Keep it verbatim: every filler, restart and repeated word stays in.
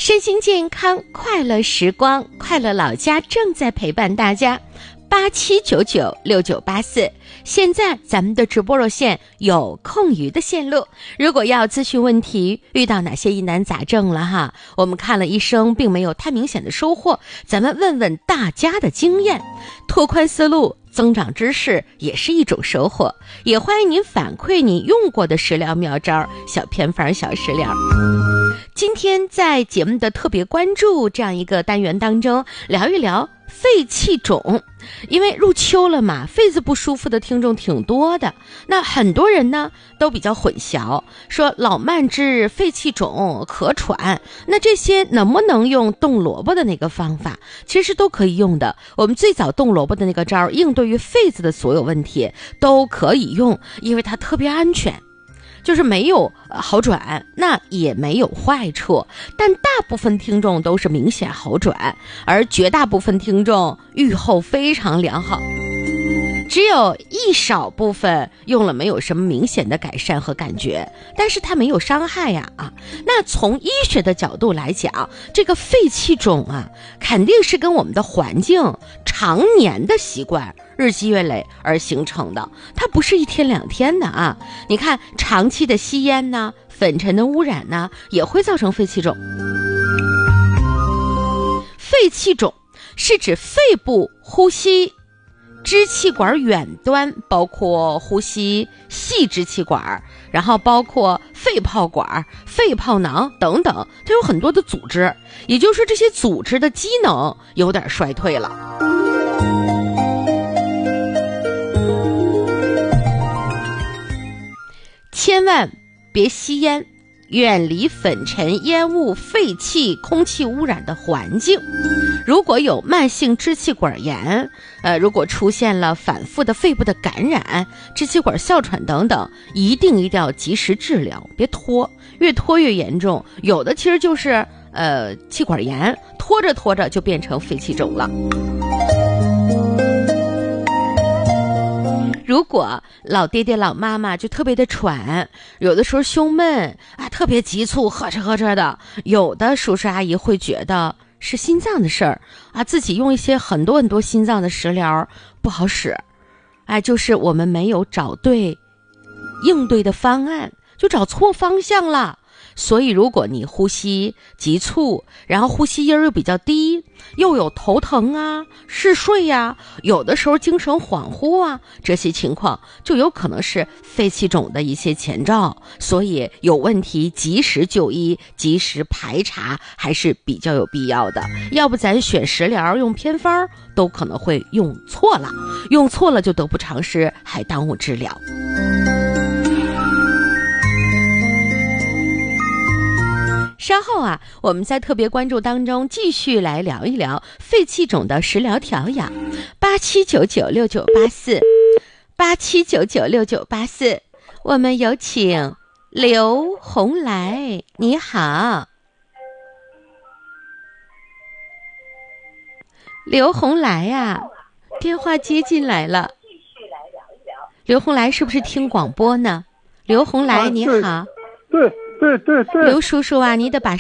身心健康，快乐时光，快乐老家正在陪伴大家。八七九九六九八四，现在咱们的直播热线有空余的线路，如果要咨询问题，遇到哪些疑难杂症了哈，我们看了医生并没有太明显的收获，咱们问问大家的经验，拓宽思路，增长知识也是一种收获。也欢迎您反馈你用过的食疗妙招、小偏方、小食疗。今天在节目的特别关注这样一个单元当中，聊一聊肺气肿。因为入秋了嘛，肺子不舒服的听众挺多的，那很多人呢都比较混淆，说老慢支、肺气肿、咳喘，那这些能不能用冻萝卜的那个方法？其实都可以用的。我们最早冻萝卜的那个招，应对于肺子的所有问题都可以用，因为它特别安全，就是没有好转，那也没有坏处，但大部分听众都是明显好转，而绝大部分听众预后非常良好，只有一少部分用了没有什么明显的改善和感觉，但是它没有伤害呀啊。那从医学的角度来讲，这个肺气肿啊，肯定是跟我们的环境常年的习惯日积月累而形成的，它不是一天两天的啊。你看长期的吸烟呢、粉尘的污染呢，也会造成肺气肿。肺气肿是指肺部呼吸支气管远端，包括呼吸细支气管，然后包括肺泡管、肺泡囊等等，它有很多的组织，也就是说这些组织的机能有点衰退了。千万别吸烟，远离粉尘、烟雾、废气、空气污染的环境。如果有慢性支气管炎，呃，如果出现了反复的肺部的感染、支气管哮喘等等，一定一定要及时治疗，别拖，越拖越严重。有的其实就是呃气管炎，拖着拖着就变成肺气肿了。如果老爹爹老妈妈就特别的喘，有的时候胸闷啊，特别急促，呵哧呵哧的，有的叔叔阿姨会觉得是心脏的事儿啊，自己用一些很多很多心脏的食疗不好使，哎，就是我们没有找对应对的方案，就找错方向了。所以如果你呼吸急促，然后呼吸音又比较低，又有头疼啊、嗜睡呀、啊，有的时候精神恍惚啊，这些情况就有可能是肺气肿的一些前兆。所以有问题及时就医，及时排查还是比较有必要的，要不咱选食疗用偏方都可能会用错了，用错了就得不偿失，还耽误治疗。稍后啊，我们在特别关注当中继续来聊一聊肺气肿的食疗调养。八七九九六九八四，八七九九六九八四，我们有请刘红来，你好，刘红来呀、啊，电话接进来了。刘红来是不是听广播呢？刘红来，你好。 对对对对， 刘叔叔啊，你得把